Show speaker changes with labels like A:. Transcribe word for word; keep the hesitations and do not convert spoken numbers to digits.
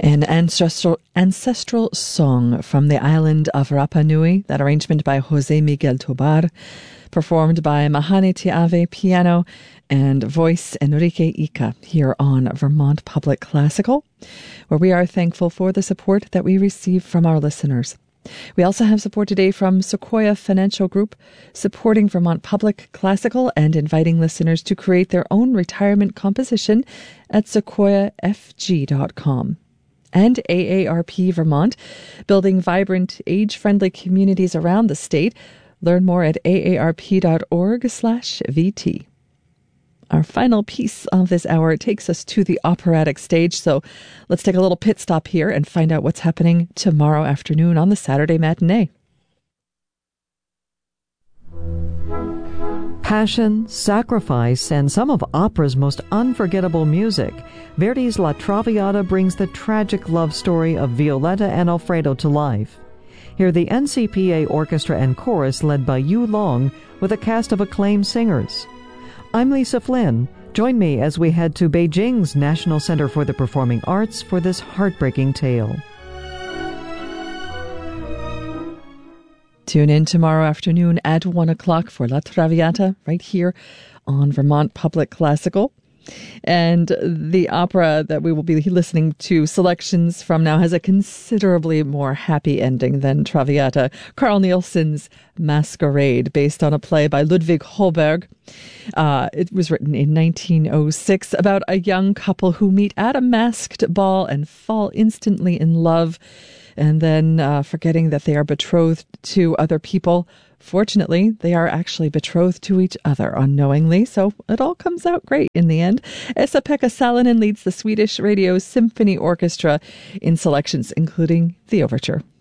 A: An ancestral ancestral song from the island of Rapa Nui, that arrangement by Jose Miguel Tobar, performed by Mahane Tiave piano and voice Enrique Ica here on Vermont Public Classical, where we are thankful for the support that we receive from our listeners. We also have support today from Sequoia Financial Group, supporting Vermont Public Classical and inviting listeners to create their own retirement composition at sequoia f g dot com. And A A R P Vermont, building vibrant, age-friendly communities around the state. Learn more at A A R P dot org slash V T. Our final piece of this hour takes us to the operatic stage, so let's take a little pit stop here and find out what's happening tomorrow afternoon on the Saturday matinee.
B: Passion, sacrifice, and some of opera's most unforgettable music, Verdi's La Traviata brings the tragic love story of Violetta and Alfredo to life. Hear the N C P A Orchestra and Chorus led by Yu Long with a cast of acclaimed singers. I'm Lisa Flynn. Join me as we head to Beijing's National Center for the Performing Arts for this heartbreaking tale.
A: Tune in tomorrow afternoon at one o'clock for La Traviata right here on Vermont Public Classical. And the opera that we will be listening to selections from now has a considerably more happy ending than Traviata. Carl Nielsen's Masquerade, based on a play by Ludwig Holberg. Uh, it was written in nineteen oh six about a young couple who meet at a masked ball and fall instantly in love, and then uh, forgetting that they are betrothed to other people. Fortunately, they are actually betrothed to each other unknowingly, so it all comes out great in the end. Esa-Pekka Salonen leads the Swedish Radio Symphony Orchestra in selections including the overture.